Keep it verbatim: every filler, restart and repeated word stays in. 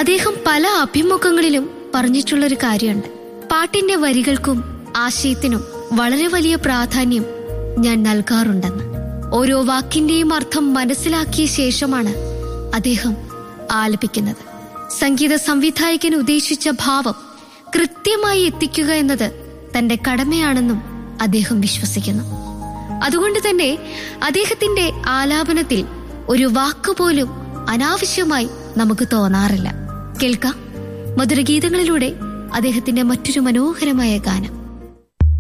അദ്ദേഹം പല അഭിമുഖങ്ങളിലും പറഞ്ഞിട്ടുള്ളൊരു കാര്യമുണ്ട്. പാട്ടിന്റെ വരികൾക്കും ആശയത്തിനും വളരെ വലിയ പ്രാധാന്യം ഞാൻ നൽകാറുണ്ടെന്ന്. ഓരോ വാക്കിന്റെയും അർത്ഥം മനസ്സിലാക്കിയ ശേഷമാണ് അദ്ദേഹം ആലപിക്കുന്നത്. സംഗീത സംവിധായകൻ ഉദ്ദേശിച്ച ഭാവം കൃത്യമായി എത്തിക്കുക എന്നത് തന്റെ കടമയാണെന്നും അദ്ദേഹം വിശ്വസിക്കുന്നു. അതുകൊണ്ട് തന്നെ അദ്ദേഹത്തിന്റെ ആലാപനത്തിൽ ഒരു വാക്കുപോലും അനാവശ്യമായി നമുക്ക് തോന്നാറില്ല. കേൾക്കാം മധുരഗീതങ്ങളിലൂടെ അദ്ദേഹത്തിന്റെ മറ്റൊരു മനോഹരമായ ഗാനം.